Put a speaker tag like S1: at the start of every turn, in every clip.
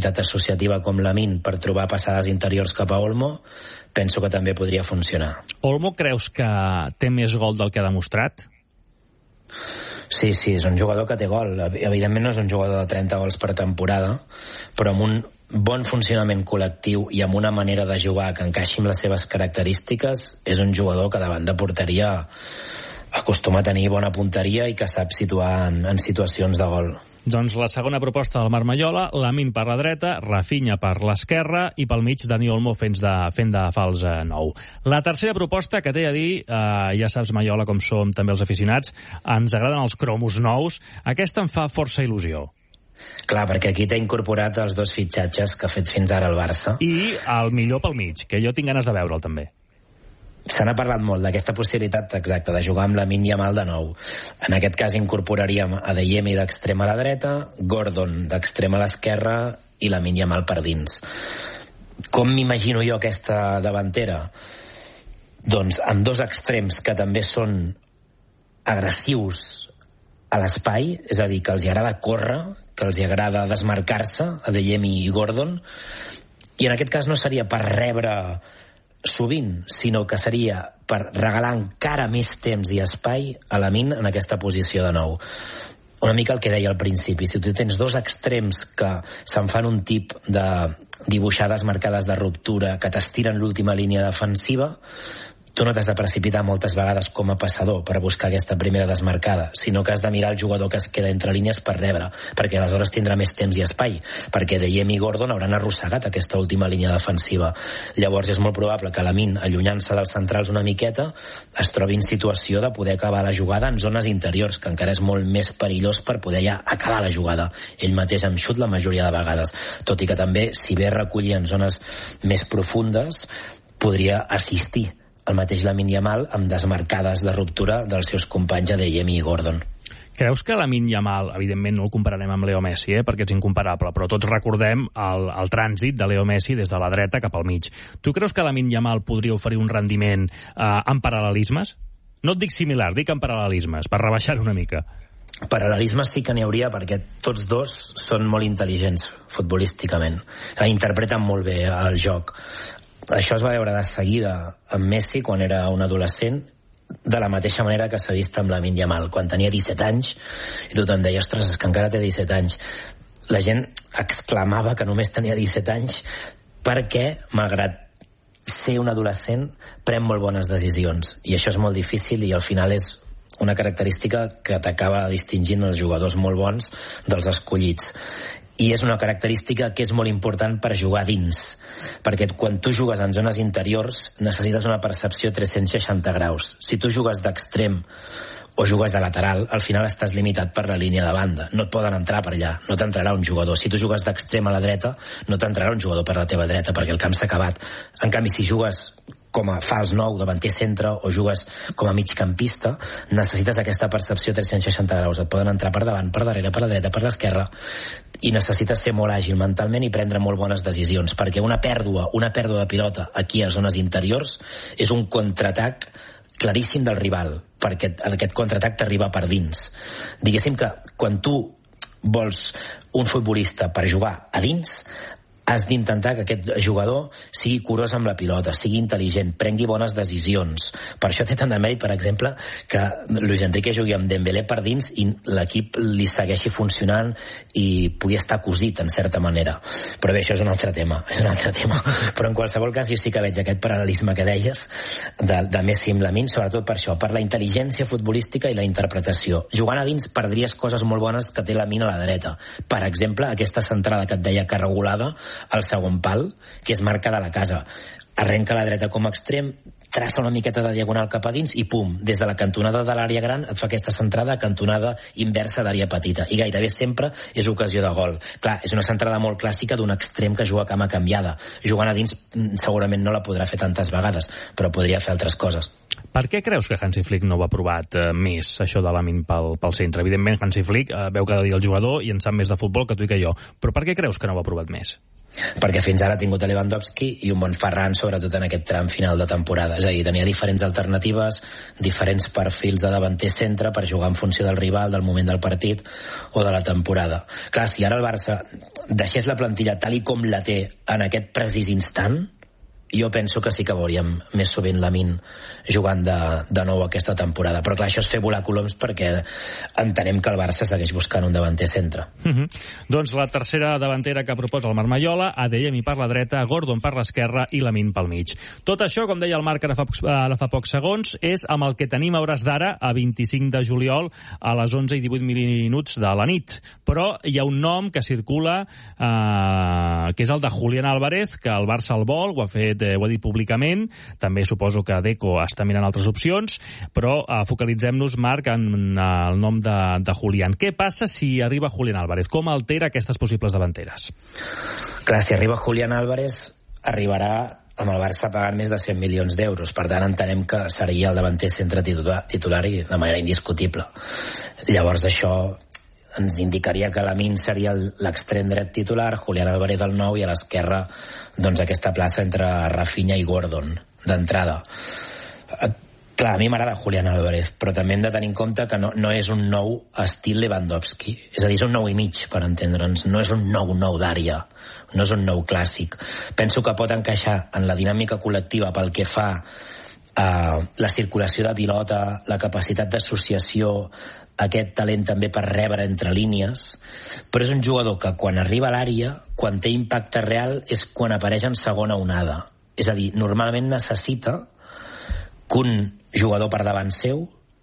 S1: capacitat associativa com Lamine per trobar passades interiors cap a Olmo, penso que també podria funcionar.
S2: Olmo creus que té més gol del que ha demostrat?
S1: Sí, és un jugador que té gol. Evidentment no és un jugador de 30 gols per temporada, però amb un bon funcionament col·lectiu i amb una manera de jugar que encaixi amb les seves característiques, és un jugador que davant de porteria acostuma a tenir bona punteria i que sap situar en situacions de gol.
S2: Doncs la segona proposta del Marmayola, Lamine per la dreta, Rafinha per l'esquerra i pel mig Dani Olmo fent de fals 9. La tercera proposta que t'he de dir, ja saps, Mayola, com som també els aficionats, ens agraden els cromos nous. Aquesta em fa força il·lusió.
S1: Clar, perquè aquí t'ha incorporat els dos fitxatges que ha fet fins ara el Barça.
S2: I el millor pel mig, que jo tinc ganes de veure'l també.
S1: Se n'ha parlat molt d'aquesta possibilitat exacta de jugar amb Lamine Yamal de nou. En aquest cas incorporaríem Adeyemi d'extrem a la dreta, Gordon d'extrem a l'esquerra i Lamine Yamal per dins. Com m'imagino jo aquesta davantera? Doncs amb dos extrems que també són agressius a l'espai, és a dir, que els agrada córrer, que els agrada desmarcar-se, Adeyemi i Gordon, i en aquest cas no seria per rebre sovint, sinó que seria per regalar encara més temps i espai a Lamine en aquesta posició de nou. Una mica el que deia al principi, si tu tens dos extrems que se'n fan un tip de dibuixades marcades de ruptura que t'estiren l'última línia defensiva, tu no t'has de precipitar moltes vegades com a passador per buscar aquesta primera desmarcada, sinó que has de mirar el jugador que es queda entre línies per rebre, perquè aleshores tindrà més temps i espai, perquè Adeyemi i Gordon hauran arrossegat aquesta última línia defensiva. Llavors és molt probable que Lamine, allunyant-se dels centrals una miqueta, es trobi en situació de poder acabar la jugada en zones interiors, que encara és molt més perillós per poder ja acabar la jugada. Ell mateix amb xut la majoria de vegades, tot i que també, si bé recollir en zones més profundes, podria assistir el mateix Lamine Yamal amb desmarcades de ruptura dels seus companys Adeyemi i Gordon.
S2: Creus que Lamine Yamal, evidentment no el compararem amb Leo Messi, perquè és incomparable, però tots recordem el trànsit de Leo Messi des de la dreta cap al mig. Tu creus que Lamine Yamal podria oferir un rendiment en paral·lelismes? No et dic similar, dic en paral·lelismes, per rebaixar una mica.
S1: Paral·lelismes sí que n'hi hauria, perquè tots dos són molt intel·ligents futbolísticament, interpreten molt bé el joc. Això es va veure de seguida amb Messi quan era un adolescent, de la mateixa manera que s'ha vist amb Lamine Yamal quan tenia 17 anys i tothom deia, ostres, és que encara té 17 anys. La gent exclamava que només tenia 17 anys perquè, malgrat ser un adolescent, pren molt bones decisions, i això és molt difícil i al final és una característica que t'acaba distingint els jugadors molt bons dels escollits. I és una característica que és molt important per jugar dins, perquè quan tu jugues en zones interiors necessites una percepció 360 graus. Si tu jugues d'extrem o jugues de lateral, al final estàs limitat per la línia de banda. No et poden entrar per allà, no t'entrarà un jugador. Si tu jugues d'extrem a la dreta, no t'entrarà un jugador per la teva dreta, perquè el camp s'ha acabat. En canvi, si jugues com a fals 9, davanter centre, o jugues com a migcampista, necessites aquesta percepció 360 graus. Et poden entrar per davant, per darrere, per la dreta, per l'esquerra, i necessites ser molt àgil mentalment i prendre molt bones decisions, perquè una pèrdua de pilota aquí a zones interiors és un contraatac claríssim del rival, perquè aquest contraatac t'arriba per dins. Diguéssim que quan tu vols un futbolista per jugar a dins, has d'intentar que aquest jugador sigui curós amb la pilota, sigui intel·ligent, prengui bones decisions. Per això té tant de mèrit, per exemple, que Luis Enrique jugui amb Dembélé per dins i l'equip li segueixi funcionant i pugui estar cosit, en certa manera. Però bé, això és un altre tema. Però en qualsevol cas jo sí que veig aquest paral·lelisme que deies de Messi amb Lamine, sobretot per això, per la intel·ligència futbolística i la interpretació. Jugant a dins perdries coses molt bones que té Lamine a la dreta. Per exemple, aquesta centrada que et deia que regulada al segon pal, que és marca de la casa. Arrenca a la dreta com a extrem, traça una miqueta de diagonal cap a dins i pum, des de la cantonada de l'àrea gran et fa aquesta centrada a cantonada inversa d'àrea petita, i gairebé sempre és ocasió de gol. Clar, és una centrada molt clàssica d'un extrem que juga a cama canviada. Jugant a dins segurament no la podrà fer tantes vegades, però podria fer altres coses.
S2: Per què creus que Hansi Flick no ho ha provat més, això de Lamine pel centre? Evidentment, Hansi Flick veu cada dia el jugador i en sap més de futbol que tu i que jo, però per què creus que no ho ha provat més?
S1: perquè fins ara ha tingut a Lewandowski i un bon Ferran, sobretot en aquest tram final de temporada. És a dir, tenia diferents alternatives, diferents perfils de davanter centre per jugar en funció del rival, del moment del partit o de la temporada. Clar, si ara el Barça deixés la plantilla tal i com la té en aquest precís instant, jo penso que sí que veuríem més sovint Lamine jugant de nou aquesta temporada. Però clar, això és fer volar coloms perquè entenem que el Barça segueix buscant un davanter centre.
S2: Doncs la tercera davantera que proposa el Marc Adeyemi per la dreta, Gordon per l'esquerra i Lamine pel mig. Tot això, com deia el Marc ara fa pocs segons, és amb el que tenim a hores d'ara, a 25 de juliol, a les 11 i 18 minuts de la nit. Però hi ha un nom que circula, que és el de Julián Álvarez, que el Barça el vol, ho ha dit públicament. També suposo que Deco està mirant altres opcions, però focalitzem-nos, Marc, en el nom de Julián. Què passa si arriba Julián Álvarez? Com altera aquestes possibles davanteres?
S1: Clar, si arriba Julián Álvarez, arribarà amb el Barça pagant més de 100 milions d'euros. Per tant, entenem que seria el davanter centre titular i de manera indiscutible. Llavors, això ens indicaria que Lamine seria l'extrem dret titular, Julián Álvarez el 9 i a l'esquerra doncs aquesta plaça entre Rafinha i Gordon d'entrada. Clar, a mi m'agrada Julián Álvarez, però també hem de tenir en compte que no és un nou estil Lewandowski. És a dir, és un 9 i mig, per entendre'ns. No és un 9 d'àrea, no és un 9 clàssic. Penso que pot encaixar en la dinàmica col·lectiva pel que fa a la circulació de pilota, la capacitat d'associació, aquest talent també per rebre entre línies, però és un jugador que quan arriba a l'àrea, quan té impacte real, és quan apareix en segona onada. És a dir, normalment necessita que un jugador per davant seu,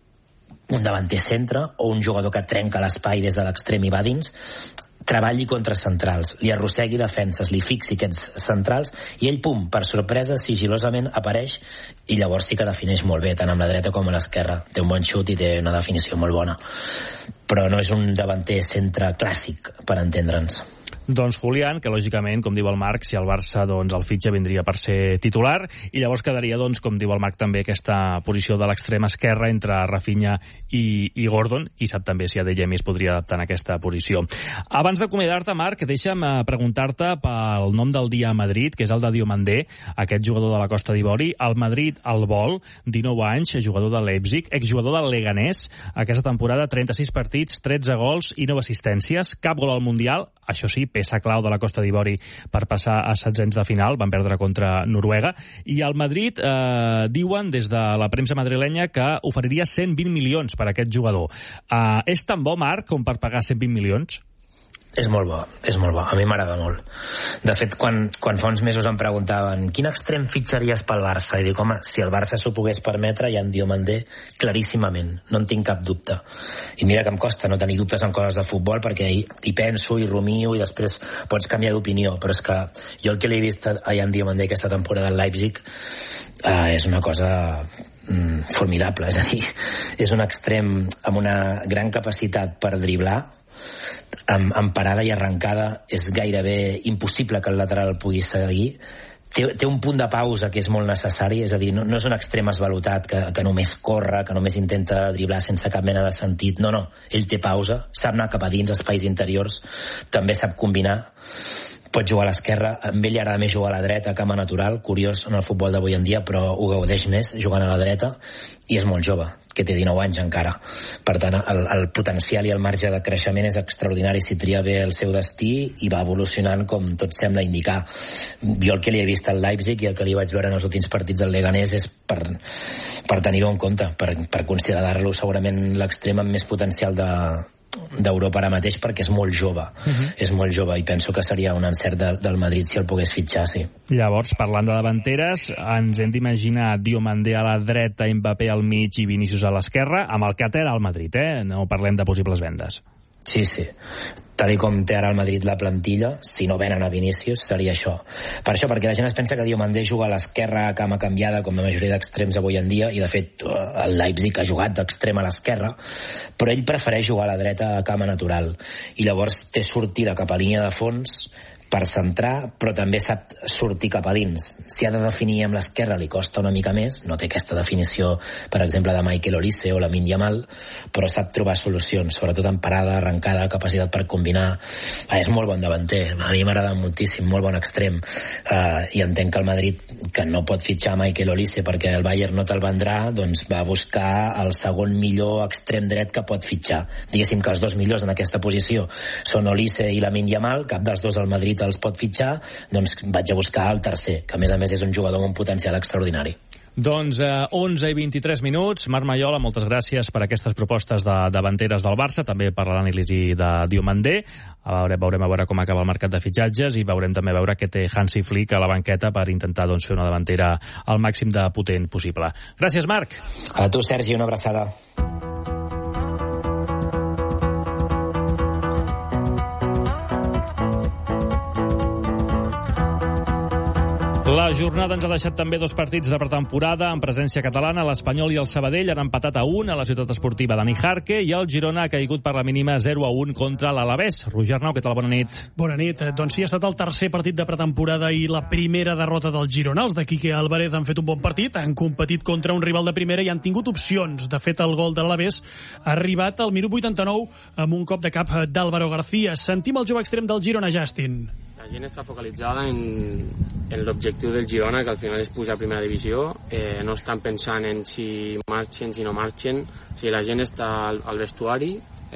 S1: un davanter centre o un jugador que trenca l'espai des de l'extrem i va dins, treballi contra centrals, li arrossegui defenses, li fixi aquests centrals i ell, pum, per sorpresa, sigilosament apareix i llavors sí que defineix molt bé, tant amb la dreta com a l'esquerra. Té un bon xut i té una definició molt bona. Però no és un davanter centre clàssic, per entendre'ns.
S2: Doncs Julián, que lògicament, com diu el Marc, si el Barça el fitxa vindria per ser titular i llavors quedaria, com diu el Marc també, aquesta posició de l'extrem esquerra entre Rafinha i Gordon. Qui sap també si Adeyemi es podria adaptar en aquesta posició. Abans d'acomiadar-te, Marc, deixa'm preguntar-te pel nom del dia a Madrid, que és el de Diomandé, aquest jugador de la Costa d'Ivori. El Madrid el vol, 19 anys, jugador de Leipzig, exjugador del Leganés. Aquesta temporada, 36 partits, 13 gols i 9 assistències, cap gol al Mundial. Això sí, peça clau de la Costa d'Ivori per passar a setzents de final, van perdre contra Noruega, i el Madrid diuen des de la premsa madrilenya que oferiria 120 milions per a aquest jugador. És tan bo, Marc, com per pagar 120 milions?
S1: És molt bo, és molt bo. A mi m'agrada molt. De fet, quan fa uns mesos em preguntaven quin extrem fitxaries pel Barça? I dic, home, si el Barça s'ho pogués permetre, hi ha en Diomandé claríssimament, no en tinc cap dubte. I mira que em costa no tenir dubtes en coses de futbol, perquè hi penso, hi rumio i després pots canviar d'opinió, però és que jo el que l'he vist a Jan Diomandé aquesta temporada al Leipzig és una cosa formidable, és a dir, és un extrem amb una gran capacitat per driblar, amb parada i arrencada és gairebé impossible que el lateral pugui seguir. Té un punt de pausa que és molt necessari, és a dir, no és un extrem esvalotat que només corre, que només intenta driblar sense cap mena de sentit. No, ell té pausa, sap anar cap a dins, espais interiors, també sap combinar, pot jugar a l'esquerra, amb ell li agrada més jugar a la dreta, cama natural, curiós en el futbol d'avui en dia, però ho gaudeix més jugant a la dreta, i és molt jove, que té 19 anys encara. Per tant, el potencial i el marge de creixement és extraordinari si tria bé el seu destí i va evolucionant com tot sembla indicar. Jo el que li he vist al Leipzig i el que li vaig veure en els últims partits del Leganés és per tenir-ho en compte, per considerar-lo segurament l'extrem amb més potencial d'Europa ara mateix, perquè és molt jove. És molt jove i penso que seria un encert del Madrid si el pogués fitxar, sí.
S2: Llavors, parlant de davanteres, ens hem d'imaginar Diomandé a la dreta, Mbappé al mig i Vinícius a l'esquerra, amb el que té al Madrid, no parlem de possibles vendes.
S1: Sí. Tal com té ara el Madrid la plantilla, si no venen a Vinícius, seria això. Per això, perquè la gent es pensa que Diomandé juga a l'esquerra a cama canviada, com la majoria d'extrems avui en dia, i de fet el Leipzig ha jugat d'extrem a l'esquerra, però ell prefereix jugar a la dreta a cama natural. I llavors té sortida cap a línia de fons, per centrar, però també sap sortir cap a dins. Si ha de definir amb l'esquerra li costa una mica més, no té aquesta definició, per exemple, de Michael Olise o Lamine Yamal, però sap trobar solucions, sobretot en parada, arrencada, capacitat per combinar. És molt bon davanter, a mi m'agrada moltíssim, molt bon extrem, i entenc que el Madrid, que no pot fitxar Michael Olise perquè el Bayern no te'l vendrà, doncs va buscar el segon millor extrem dret que pot fitxar. Diguéssim que els dos millors en aquesta posició són Olise i Lamine Yamal, cap dels dos al Madrid els pot fitxar, doncs vaig a buscar el tercer, que a més és un jugador amb un potencial extraordinari.
S2: Doncs 11 i 23 minuts. Marc Maiola, moltes gràcies per aquestes propostes de davanteres del Barça, també per l'anàlisi de Diomandé. Veurem a veure com acaba el mercat de fitxatges i veurem també veure què té Hansi Flick a la banqueta per intentar fer una davantera al màxim de potent possible. Gràcies, Marc.
S1: A tu, Sergi, una abraçada.
S2: La jornada ens ha deixat també dos partits de pretemporada en presència catalana. L'Espanyol i el Sabadell han empatat a 1 a la ciutat esportiva Dani Jarque i el Girona ha caigut per la mínima 0-1 contra l'Alavés. Roger Arnau, què tal? Bona nit.
S3: Bona nit. Doncs sí, ha estat el tercer partit de pretemporada i la primera derrota del Girona. Els de Quique Álvarez han fet un bon partit, han competit contra un rival de primera i han tingut opcions. De fet, el gol de l'Alavés ha arribat al minut 89 amb un cop de cap d'Álvaro García. Sentim el jove extrem del Girona, Justin.
S4: La gent està focalitzada en l'objectiu del Girona, que al final és pujar a primera divisió. No estan pensant en si marxen, si no marxen. O sigui, la gent està al vestuari,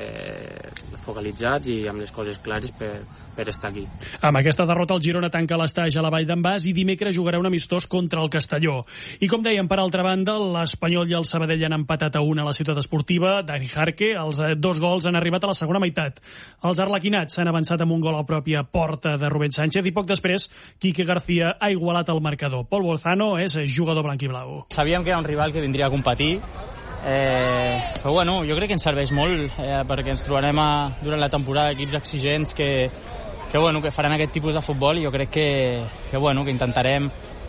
S4: focalitzats i amb les coses clares per estar aquí.
S3: Amb aquesta derrota el Girona tanca l'estatge a la Vall d'en Bas i dimecres jugarà un amistós contra el Castelló. I com dèiem, per altra banda, l'Espanyol i el Sabadell han empatat a 1 a la ciutat esportiva Dani Jarque. Els dos gols han arribat a la segona meitat. Els arlequinats s'han avançat amb un gol a la pròpia porta de Rubén Sánchez i poc després Quique García ha igualat el marcador. Pol Bolzano és jugador blanquiblau.
S5: Sabíem que era un rival que vindria a competir, però bueno, jo crec que ens serveix molt perquè ens trobarem durant la temporada equips exigents que faran aquest tipus de futbol i jo crec que intentarem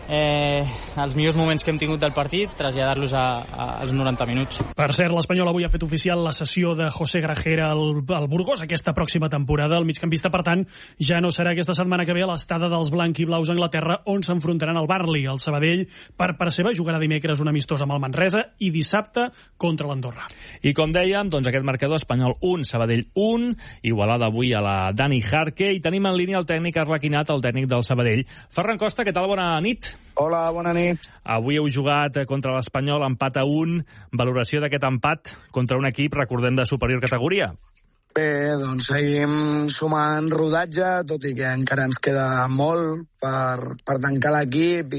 S5: els millors moments que hem tingut del partit traslladar-los als 90 minuts.
S3: Per cert, l'Espanyol avui ha fet oficial la cessió de José Grajera al Burgos aquesta pròxima temporada. El migcampista, per tant, ja no serà aquesta setmana que ve a l'estada dels blanquiblaus a Anglaterra, on s'enfrontaran al Burnley. El Sabadell, per part seva, jugarà dimecres un amistós amb el Manresa i dissabte contra l'Andorra.
S2: I com dèiem, doncs aquest marcador: Espanyol 1, Sabadell 1, igualada avui a la Dani Jarque, i tenim en línia el tècnic arlequinat, el tècnic del Sabadell. Ferran Costa, què tal? Bona nit.
S6: Hola, bona nit.
S2: Avui heu jugat contra l'Espanyol, empat a 1. Valoració d'aquest empat contra un equip, recordem, de superior categoria.
S6: Bé, doncs seguim sumant rodatge, tot i que encara ens queda molt per tancar l'equip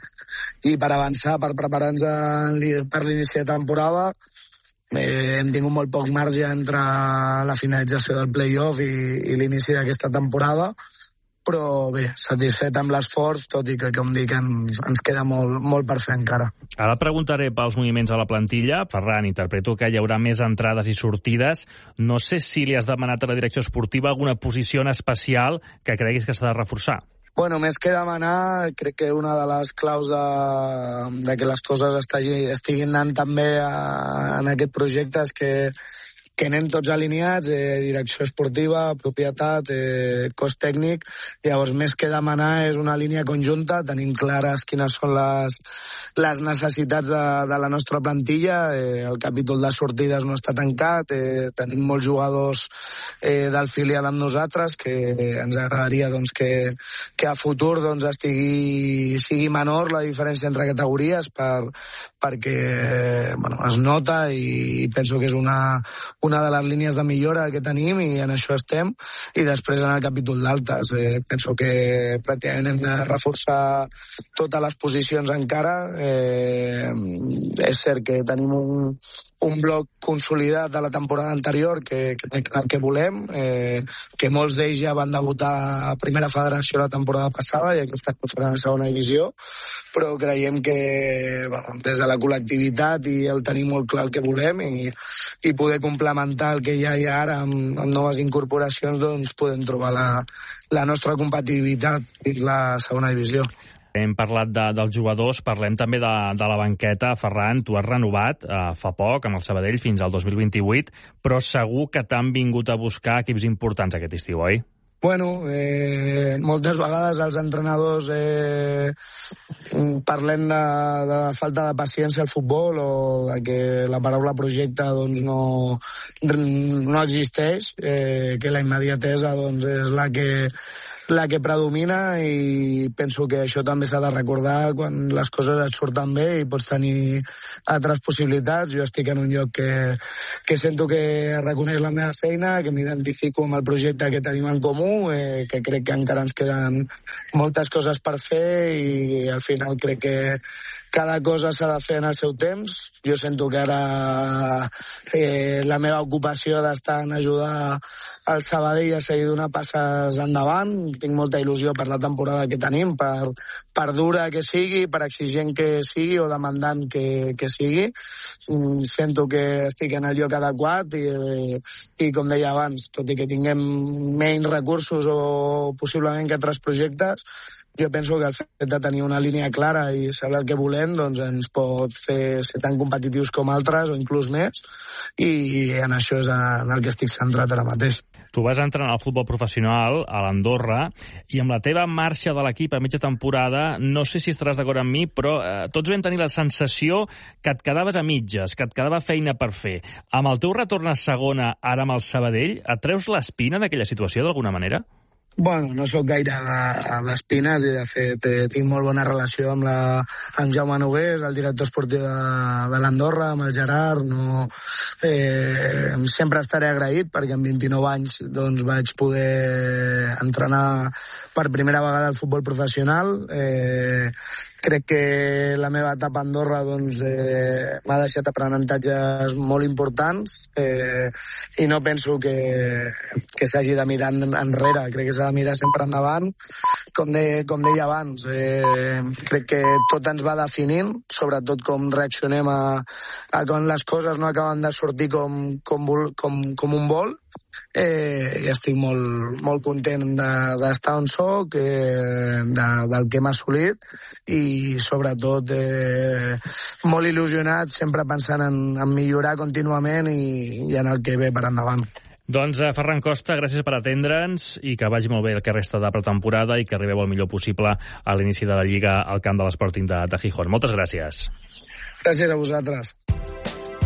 S6: i per avançar, per preparar-nos per l'inici de temporada. Hem tingut molt poc marge entre la finalització del play-off i l'inici d'aquesta temporada, però bé, satisfet amb l'esforç, tot i que, com dic, ens queda molt per fer encara.
S2: Ara preguntaré pels moviments a la plantilla. Ferran, interpreto que hi haurà més entrades i sortides. No sé si li has demanat a la direcció esportiva alguna posició en especial que creguis que s'ha de reforçar.
S6: Bueno, més que demanar, crec que una de les claus de que les coses estiguin anant també en aquest projecte és que anem tots alineats, direcció esportiva, propietat, cos tècnic. Llavors, més que demanar, és una línia conjunta, tenim clares quines són les necessitats de la nostra plantilla. El capítol de sortides no està tancat, tenim molts jugadors del filial amb nosaltres, que ens agradaria doncs, que a futur doncs, sigui menor la diferència entre categories perquè es nota, i penso que és una de les línies de millora que tenim i en això estem. I després en el capítol d'altes penso que pràcticament hem de reforçar totes les posicions encara. És cert que tenim un bloc consolidat de la temporada anterior que té clar que volem, que molts d'ells ja van debutar a primera federació la temporada passada i aquesta faran a segona divisió, però creiem que des de la col·lectivitat i el tenim molt clar el que volem i poder complementar el que ja hi ha ara amb noves incorporacions, doncs podem trobar la nostra competitivitat dins la segona divisió.
S2: Hem parlat dels jugadors, parlem també de la banqueta. Ferran, tu has renovat fa poc amb el Sabadell fins al 2028, però segur que t'han vingut a buscar equips importants aquest estiu, oi?
S6: Moltes vegades els entrenadors parlem de falta de paciència al futbol o de que la paraula projecte doncs, no existeix, que la immediatesa doncs, és la que predomina, i penso que això també s'ha de recordar quan les coses et surten bé i pots tenir altres possibilitats. Jo estic en un lloc que sento que reconeix la meva feina, que m'identifico amb el projecte que tenim en comú, que crec que encara ens queden moltes coses per fer, i al final crec que cada cosa s'ha de fer en el seu temps. Jo sento que ara la meva ocupació ha d'estar en ajudar el Sabadell a seguir donar passes endavant. Tinc molta il·lusió per la temporada que tenim, per dura que sigui, per exigent que sigui o demandant que sigui. Sento que estic en el lloc adequat i com deia abans, tot i que tinguem menys recursos o possiblement que altres projectes, jo penso que el fet de tenir una línia clara i saber el que volem doncs ens pot fer ser tan competitius com altres o inclús més, i en això és en el que estic centrat ara mateix.
S2: Tu vas entrenar al futbol professional a l'Andorra i amb la teva marxa de l'equip a mitja temporada, no sé si estaràs d'acord amb mi, però tots vam tenir la sensació que et quedaves a mitges, que et quedava feina per fer. Amb el teu retorn a segona, ara amb el Sabadell, et treus l'espina d'aquella situació d'alguna manera?
S6: No sóc gaire d'espines i, de fet, tinc molt bona relació amb Jaume Nogués, el director esportiu de l'Andorra, amb el Gerard. Sempre estaré agraït perquè amb 29 anys doncs, vaig poder entrenar per primera vegada al futbol professional. Crec que la meva etapa a Andorra doncs, m'ha deixat aprenentatges molt importants, i no penso que s'hagi de mirar enrere. Crec que s'ha de mirar sempre endavant. Com deia abans, crec que tot ens va definint, sobretot com reaccionem a quan les coses no acaben de sortir com un vol. I estic molt content d'estar on soc, del que hem assolit, i sobretot molt il·lusionat, sempre pensant en millorar contínuament i en el que ve per endavant.
S2: Doncs Ferran Costa, gràcies per atendre'ns i que vagi molt bé el que resta de pretemporada i que arribeu el millor possible a l'inici de la Lliga al camp de l'Sporting de Gijón. Moltes gràcies.
S6: Gràcies a vosaltres.